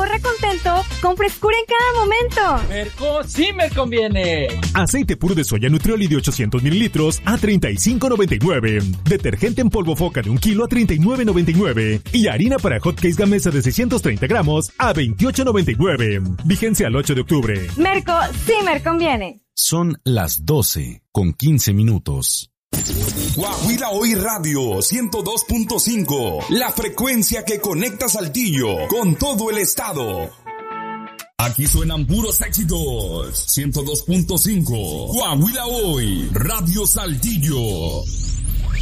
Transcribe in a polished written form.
ahorra contento con frescura en cada momento. Merco sí me conviene. Aceite puro de soya Nutrioli de 800 mililitros a $35.99. Detergente en polvo Foca de 1 kilo a $39.99. Y harina para hotcakes Gamesa de 630 gramos a $28.99. Vigencia al 8 de octubre. Merco sí me conviene. Son las 12:15. Guajira Hoy Radio 102.5, la frecuencia que conecta Saltillo con todo el estado. Aquí suenan puros éxitos. 102.5, Guajira Hoy Radio Saltillo.